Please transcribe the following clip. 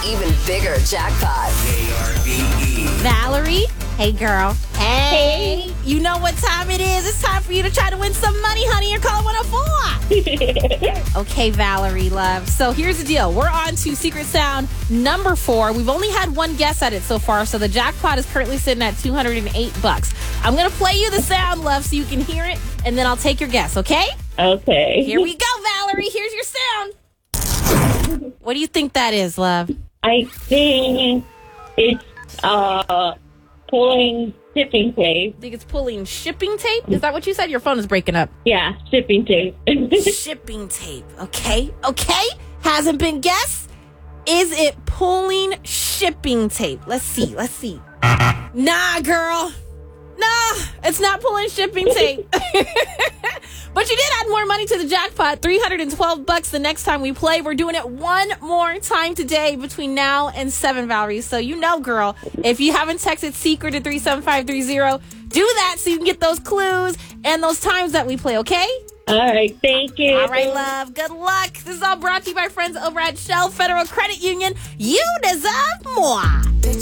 even bigger jackpot. Valerie. Hey, girl. Hey. You know what time it is. It's time for you to try to win some money, honey. You're calling 104. Okay, Valerie, love. So here's the deal. We're on to Secret Sound number 4. We've only had one guess at it so far, so the jackpot is currently sitting at $208. I'm going to play you the sound, love, so you can hear it, and then I'll take your guess, okay? Okay. Here we go, Valerie. Here's your sound. What do you think that is, love? I think it's pulling shipping tape. I think it's pulling shipping tape. Is that what you said? Your phone is breaking up. Yeah, shipping tape. Shipping tape. Okay. Hasn't been guessed. Is it pulling shipping tape? Let's see. Nah, girl. Nah, it's not pulling shipping tape. But you did add more money to the jackpot, $312 the next time we play. We're doing it one more time today between now and 7, Valerie. So you know, girl, if you haven't texted SECRET to 37530, do that so you can get those clues and those times that we play, okay? All right, thank you. All right, love. Good luck. This is all brought to you by friends over at Shell Federal Credit Union. You deserve more.